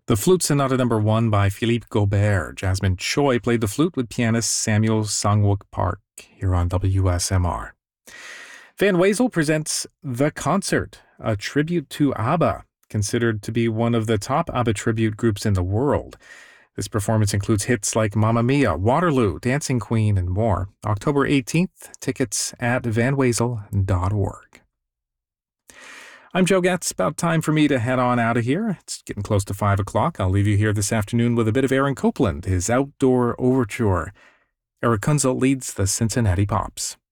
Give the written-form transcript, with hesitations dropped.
The Flute Sonata No. 1 by Philippe Gobert. Jasmine Choi played the flute with pianist Samuel Sangwook Park here on WSMR. Van Wezel presents The Concert, a tribute to ABBA, considered to be one of the top ABBA tribute groups in the world. This performance includes hits like Mamma Mia, Waterloo, Dancing Queen, and more. October 18th, tickets at vanwezel.org. I'm Joe Getz. About time for me to head on out of here. It's getting close to 5 o'clock. I'll leave you here this afternoon with a bit of Aaron Copland, his outdoor overture. Eric Kunzel leads the Cincinnati Pops.